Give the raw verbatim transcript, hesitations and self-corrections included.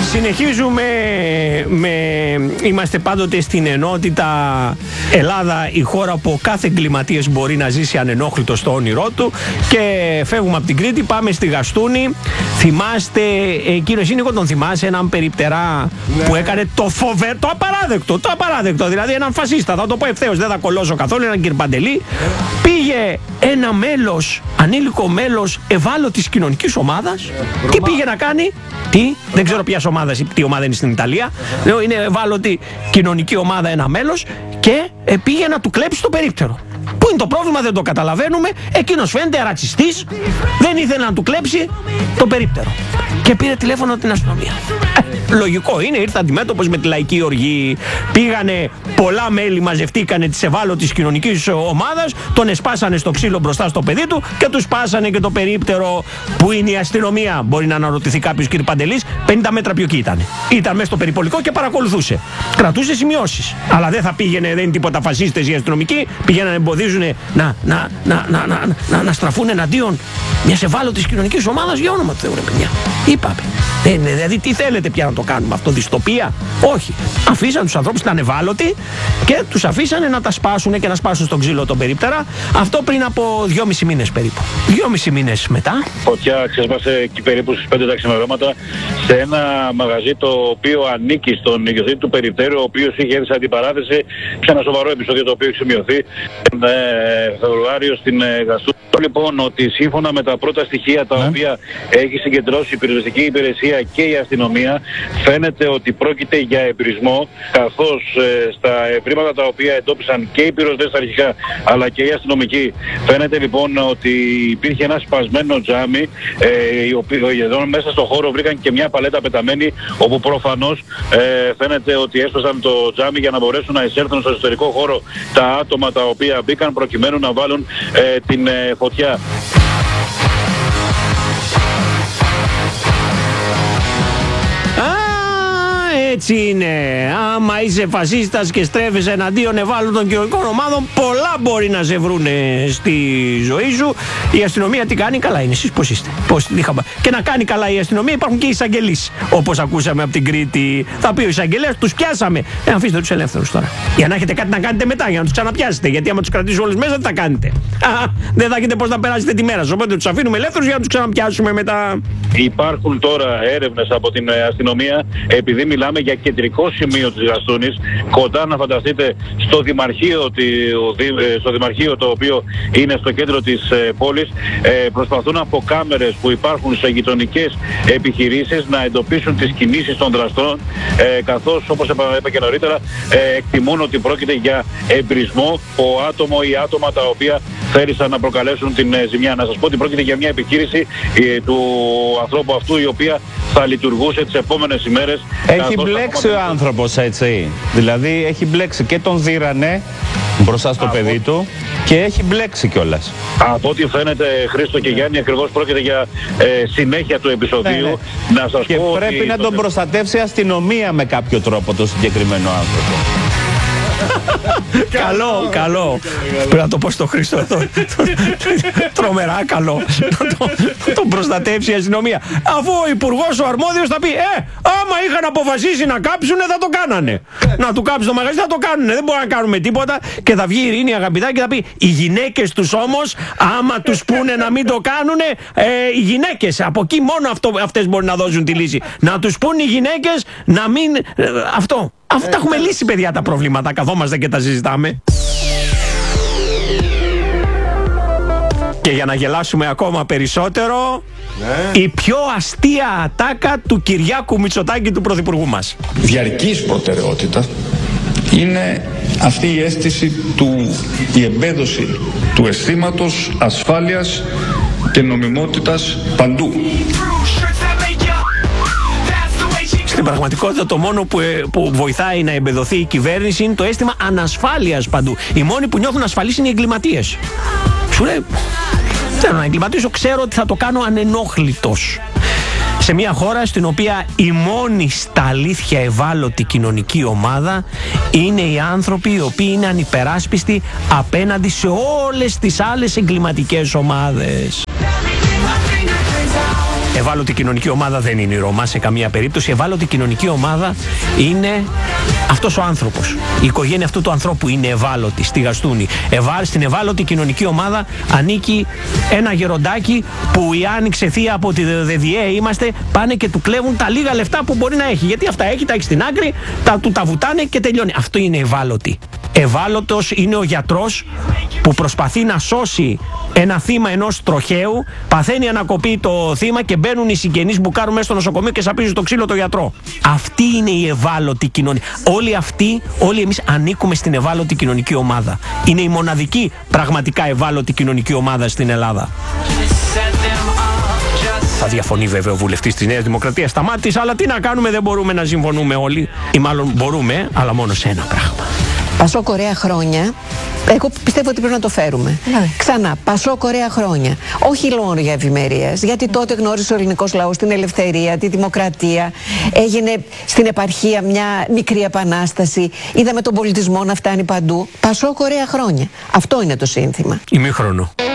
Συνεχίζουμε με... Είμαστε πάντοτε στην ενότητα Ελλάδα, η χώρα που ο κάθε εγκληματίας μπορεί να ζήσει ανενόχλητο στο όνειρό του. Και φεύγουμε από την Κρήτη, πάμε στη Γαστούνη. Θυμάστε εκείνο Νίκο, τον θυμάσαι, έναν περιπτερά, ναι, που έκανε το φοβερό, το απαράδεκτο, το απαράδεκτο, δηλαδή έναν φασίστα, θα το πω ευθέως, δεν θα κολλώσω καθόλου, έναν κύριο Παντελή. Πήγε ένα μέλος, ανήλικο μέλος ευάλωτης κοινωνικής ομάδας. Yeah, τι πήγε να κάνει? Τι, δεν ξέρω ποια ομάδα, τι ομάδα είναι στην Ιταλία. Λέω, είναι ευάλωτη κοινωνική ομάδα ένα μέλος και πήγε να του κλέψει το περίπτερο. Πού είναι το πρόβλημα, δεν το καταλαβαίνουμε. Εκείνος φαίνεται ρατσιστής, δεν ήθελε να του κλέψει το περίπτερο και πήρε τηλέφωνο την αστυνομία. Ε, λογικό είναι, ήρθε αντιμέτωπος με τη λαϊκή οργή. Πήγανε πολλά μέλη, μαζευτήκανε της ευάλωτης κοινωνικής ομάδας, τον εσπάσανε στο ξύλο μπροστά στο παιδί του και του σπάσανε και το περίπτερο. Που είναι η αστυνομία? Μπορεί να αναρωτηθεί κάποιος, κύριε Παντελής. πενήντα μέτρα πιο εκεί ήταν. Ήταν μέσα στο περιπολικό και παρακολουθούσε. Κρατούσε σημειώσεις. Αλλά δεν θα πήγαινε, δεν είναι τίποτα φασίστες οι αστυνομικοί. Πήγαιναν να εμποδίζουν να, να, να, να, να, να, να στραφούν εναντίον μιας ευάλωτης κοινωνικής ομάδας, για όνομα του Θεού, ρε παιδιά. Είπαμε. Ε, δηλαδή, τι θέλετε πια να το κάνουμε αυτό, δυστοπία? Όχι. Αφήσαν τους ανθρώπους να είναι ευάλωτοι και τους αφήσανε να τα σπάσουν και να σπάσουν στον ξύλο τον περίπτερα. Αυτό πριν από δυόμισι μήνες περίπου. Δυόμισι μήνες μετά. Φωτιά ξέσπασε εκεί περίπου στις πέντε τα ξημερώματα σε ένα μαγαζί το οποίο ανήκει στον ιδιοκτήτη του περιπτέρου, ο οποίος είχε έρθει σε αντιπαράθεση σε ένα σοβαρό επεισόδιο το οποίο έχει σημειωθεί τον ε, Φεβρουάριο στην ε, Γαστούνη. Λοιπόν, ότι σύμφωνα με τα πρώτα στοιχεία τα ναι. οποία έχει συγκεντρώσει η πυροσβεστική υπηρεσία και η αστυνομία, φαίνεται ότι πρόκειται για εμπρισμό, καθώς ε, στα ευρήματα τα οποία εντόπισαν και οι πυροσβέστες αρχικά αλλά και οι αστυνομικοί, φαίνεται λοιπόν ότι υπήρχε ένα σπασμένο τζάμι, ε, οι οποίοι εδώ μέσα στο χώρο βρήκαν και μια παλέτα πεταμένη, όπου προφανώς ε, φαίνεται ότι έσπασαν το τζάμι για να μπορέσουν να εισέλθουν στο εσωτερικό χώρο τα άτομα τα οποία μπήκαν προκειμένου να βάλουν ε, την ε, φωτιά. Έτσι είναι. Άμα είσαι φασίστας και στρέφεσαι εναντίον ευάλωτων κοινωνικών ομάδων, πολλά μπορεί να σε βρούνε στη ζωή σου. Η αστυνομία τι κάνει? Καλά είναι. Εσείς πώς είστε? Πώς είχα... Και να κάνει καλά η αστυνομία, υπάρχουν και οι εισαγγελείς. Όπως ακούσαμε από την Κρήτη. Θα πει ο εισαγγελέας, τους πιάσαμε. Ε, αφήστε τους ελεύθερους τώρα. Για να έχετε κάτι να κάνετε μετά, για να τους ξαναπιάσετε. Γιατί άμα τους κρατήσουν όλες μέσα, τι θα κάνετε? Α, δεν θα έχετε πώς να περάσετε τη μέρα σας. Οπότε τους αφήνουμε ελεύθερους για να τους ξαναπιάσουμε μετά. Υπάρχουν τώρα έρευνες από την αστυνομία, επειδή μιλάμε για κεντρικό σημείο της Γαστούνης, κοντά, να φανταστείτε, στο δημαρχείο, στο δημαρχείο το οποίο είναι στο κέντρο της ε, πόλης. Ε, προσπαθούν από κάμερες που υπάρχουν σε γειτονικές επιχειρήσεις να εντοπίσουν τις κινήσεις των δραστών, ε, καθώς, όπως είπα και νωρίτερα, ε, εκτιμούν ότι πρόκειται για εμπρισμό ο άτομο ή άτομα τα οποία θέλησαν να προκαλέσουν την ε, ζημιά. Να σας πω ότι πρόκειται για μια επιχείρηση ε, του ανθρώπου αυτού, η οποία θα λειτουργούσε τις επόμενες ημέρες. Έχει μπλέξει ο άνθρωπος, έτσι. Δηλαδή έχει μπλέξει και τον δίρανε μπροστά στο από... παιδί του και έχει μπλέξει κιόλας. Από ό,τι φαίνεται, Χρήστο και Γιάννη, ακριβώς πρόκειται για ε, συνέχεια του επεισοδίου. Ναι, ναι. Να σας και πω πρέπει ότι να τον προστατεύσει η αστυνομία με κάποιο τρόπο το συγκεκριμένο άνθρωπο. Καλό, καλό. Πρέπει να το πω στο Χρήστο εδώ. Τρομερά καλό. Να τον προστατεύσει η αστυνομία. Αφού ο υπουργός ο αρμόδιος θα πει, ε, άμα είχαν αποφασίσει να κάψουνε θα το κάνανε. Να του κάψει το μαγαζί θα το κάνουνε. Δεν μπορούμε να κάνουμε τίποτα. Και θα βγει η Ειρήνη αγαπητά και θα πει, οι γυναίκες τους όμως, άμα τους πούνε να μην το κάνουνε, ε, οι γυναίκες, από εκεί μόνο αυτό, αυτές μπορούν να δώσουν τη λύση. Να τους πούν οι γυναίκες να μην, ε, αυτό. Αυτά έχουμε λύσει, παιδιά, τα προβλήματα. Καθόμαστε και τα συζητάμε. Και για να γελάσουμε ακόμα περισσότερο, ναι, η πιο αστεία ατάκα του Κυριάκου Μητσοτάκη, του πρωθυπουργού μας. Διαρκής προτεραιότητα είναι αυτή η αίσθηση του, η εμπέδωση του αισθήματος ασφάλειας και νομιμότητας παντού. Στην πραγματικότητα το μόνο που, που βοηθάει να εμπεδοθεί η κυβέρνηση είναι το αίσθημα ανασφάλειας παντού. Οι μόνοι που νιώθουν ασφαλείς είναι οι εγκληματίες. Σου λέει, θέλω να εγκληματίσω, ξέρω ότι θα το κάνω ανενόχλητος. Σε μια χώρα στην οποία η μόνη στα αλήθεια ευάλωτη κοινωνική ομάδα είναι οι άνθρωποι οι οποίοι είναι ανυπεράσπιστοι απέναντι σε όλες τις άλλες εγκληματικές ομάδες. Ευάλωτη κοινωνική ομάδα δεν είναι η Ρωμά σε καμία περίπτωση. Ευάλωτη κοινωνική ομάδα είναι αυτός ο άνθρωπος. Η οικογένεια αυτού του ανθρώπου είναι ευάλωτη στη Γαστούνη. Ευά, στην ευάλωτη κοινωνική ομάδα ανήκει ένα γεροντάκι που η άνοιξε θεία από τη ΔΔΕ είμαστε, πάνε και του κλέβουν τα λίγα λεφτά που μπορεί να έχει. Γιατί αυτά έχει, τα έχει στην άκρη, τα, του τα βουτάνε και τελειώνει. Αυτό είναι ευάλωτη. Ευάλωτος είναι ο γιατρός που προσπαθεί να σώσει ένα θύμα ενός τροχαίου, παθαίνει ανακοπή το θύμα και μπαίνουν οι συγγενείς μπουκάρουν μέσα στο νοσοκομείο και σαπίζουν το ξύλο το γιατρό. Αυτή είναι η ευάλωτη κοινωνία. Όλοι αυτοί, όλοι εμείς ανήκουμε στην ευάλωτη κοινωνική ομάδα. Είναι η μοναδική πραγματικά ευάλωτη κοινωνική ομάδα στην Ελλάδα. Θα διαφωνεί βέβαια ο βουλευτής της Νέας Δημοκρατίας Σταμάτης, αλλά τι να κάνουμε, δεν μπορούμε να συμφωνούμε όλοι. Ή μάλλον μπορούμε, αλλά μόνο σε ένα πράγμα. Πασόκ ωραία χρόνια. Εγώ πιστεύω ότι πρέπει να το φέρουμε. Ναι. Ξανά, Πασόκ ωραία χρόνια. Όχι λόγω για ευημερίας, γιατί τότε γνώρισε ο ελληνικός λαός την ελευθερία, τη δημοκρατία. Έγινε στην επαρχία μια μικρή επανάσταση. Είδαμε τον πολιτισμό να φτάνει παντού. Πασόκ ωραία χρόνια. Αυτό είναι το σύνθημα. Ημίχρονο.